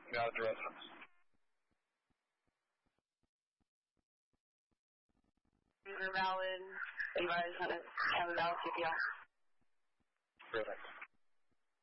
Got the residence. Valid, advise on it, have a valid CPR. Perfect.